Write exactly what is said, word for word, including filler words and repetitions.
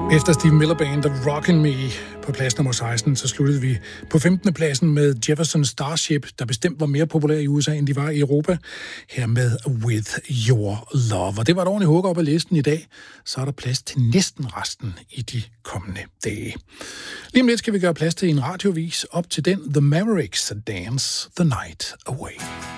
Efter Steve Miller Band og Rockin' Me på plads nummer seksten, så sluttede vi på femtende pladsen med Jefferson Starship, der bestemt var mere populær i U S A, end de var i Europa, her med With Your Love. Og det var et ordentligt hug op af listen i dag, så er der plads til næsten resten i de kommende dage. Lige om lidt skal vi gøre plads til en radiovis op til den The Mavericks Dance the Night Away.